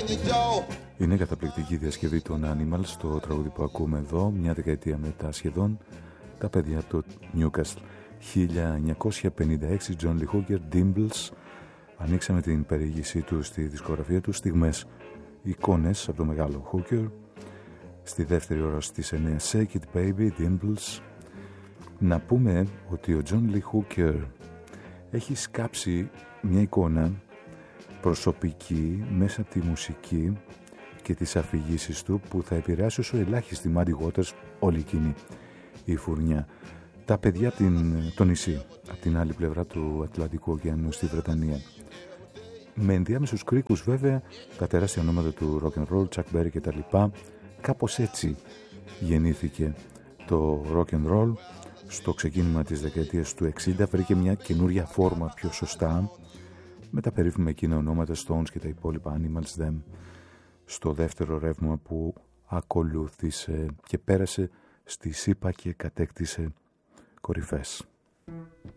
Είναι καταπληκτική διασκευή των Animals, το τραγούδι που ακούμε εδώ, μια δεκαετία μετά σχεδόν, τα παιδιά του Newcastle. 1956, John Lee Hooker, Dimbles. Ανοίξαμε την περιήγησή του στη δισκογραφία του, στιγμές εικόνες από το μεγάλο Hooker. Στη δεύτερη ώρα στις 9, Shake It Baby, Dimbles. Να πούμε ότι ο John Lee Hooker έχει σκάψει μια εικόνα προσωπική μέσα από τη μουσική και τις αφηγήσεις του που θα επηρεάσει όσο ελάχιστη Muddy Waters όλη εκείνη η φουρνιά. Τα παιδιά από το νησί, από την άλλη πλευρά του Ατλαντικού ωκεανού στη Βρετανία. Με ενδιάμεσους κρίκους βέβαια, τα τεράστια ονόματα του rock and roll, Chuck Berry και τα λοιπά. Κάπως έτσι γεννήθηκε το rock and roll. Στο ξεκίνημα της δεκαετίας του 60 βρήκε μια καινούρια φόρμα πιο σωστά, με τα περίφημα εκείνα ονόματα Stones και τα υπόλοιπα Animals, Them, στο δεύτερο ρεύμα που ακολούθησε και πέρασε στη ΣΥΠΑ και κατέκτησε κορυφές.